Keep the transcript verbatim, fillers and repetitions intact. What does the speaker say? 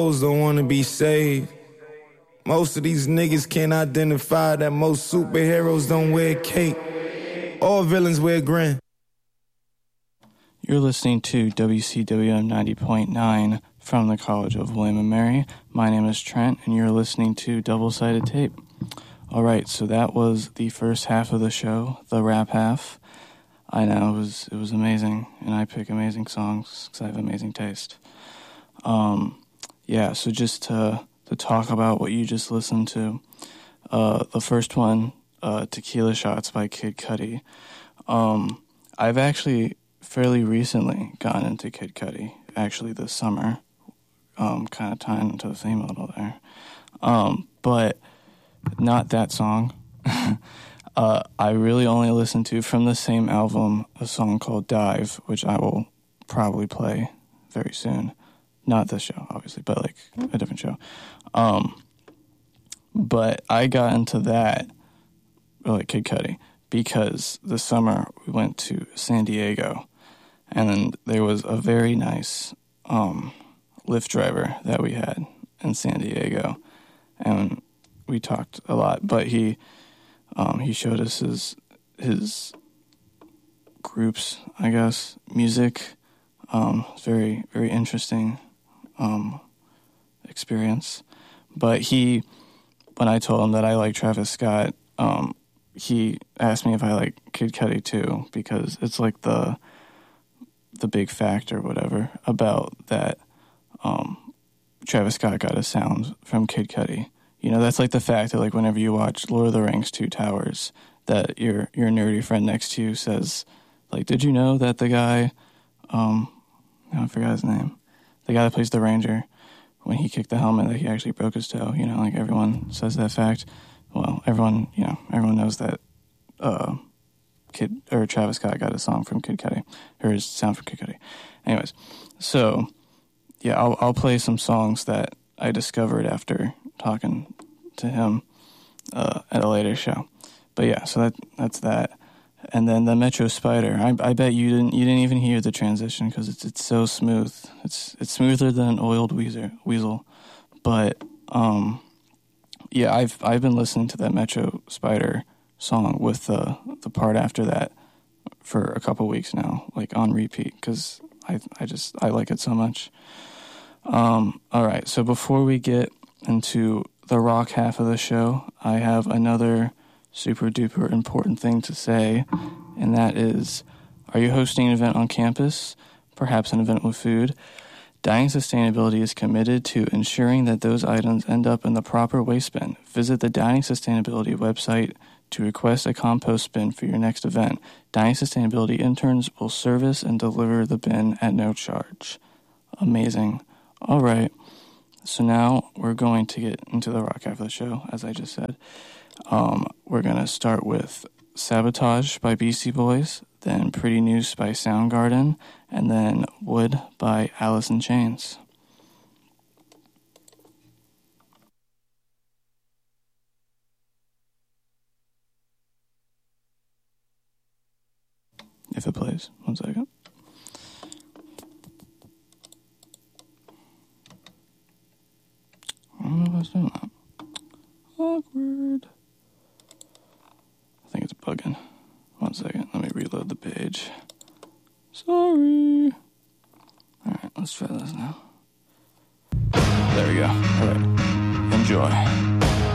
don't want to be saved. Most of these niggas can't identify that most superheroes don't wear cape. All villains wear grin. You're listening to W C W M ninety point nine from the College of William and Mary. My name is Trent, and you're listening to Double-Sided Tape. All right, so that was the first half of the show, the rap half. I know, it was it was amazing, and I pick amazing songs because I have amazing taste. Um, yeah, so just to, to talk about what you just listened to, uh, the first one, uh, Tequila Shots by Kid Cudi. Um, I've actually fairly recently gotten into Kid Cudi, actually this summer, um, kind of tying into the theme a little there. Um, but not that song. uh, I really only listened to, from the same album, a song called Dive, which I will probably play very soon. Not this show, obviously, but like a different show. Um, but I got into that, like Kid Cudi, because this summer we went to San Diego, and there was a very nice um, Lyft driver that we had in San Diego, and we talked a lot. But he um, he showed us his his groups, I guess, music. Um, it's very very interesting. Um, experience. But he, when I told him that I like Travis Scott, um, he asked me if I like Kid Cudi too, because it's like the the big fact or whatever about that um, Travis Scott got a sound from Kid Cudi. You know, that's like the fact that like whenever you watch Lord of the Rings Two Towers, that your your nerdy friend next to you says, like, did you know that the guy, um, I forgot his name, the guy that plays the Ranger, when he kicked the helmet, that he actually broke his toe. You know, like everyone says that fact. Well, everyone, you know, everyone knows that uh, Kid or Travis Scott got a song from Kid Cudi, or his sound from Kid Cudi. Anyways, so yeah, I'll I'll play some songs that I discovered after talking to him uh, at a later show. But yeah, so that that's that. And then the Metro Spider. I, I bet you didn't you didn't even hear the transition because it's it's so smooth. It's it's smoother than an oiled weasel. Weasel. But um, yeah, I've I've been listening to that Metro Spider song with the the part after that for a couple weeks now, like on repeat, because I I just I like it so much. Um, all right, so before we get into the rock half of the show, I have another super duper important thing to say, and that is, are you hosting an event on campus, perhaps an event with food? Dining Sustainability is committed to ensuring that those items end up in the proper waste bin. Visit the Dining Sustainability website to request a compost bin for your next event. Dining Sustainability interns will service and deliver the bin at no charge. Amazing. All right, so now we're going to get into the rock half of the show, as I just said. Um, we're going to start with Sabotage by Beastie Boys, then Pretty Noose by Soundgarden, and then Wood by Alice in Chains. If it plays. One second. I don't know if I was doing that. Awkward. I think it's bugging. One second, let me reload the page. Sorry. Alright, let's try this now. There we go. Alright. Enjoy.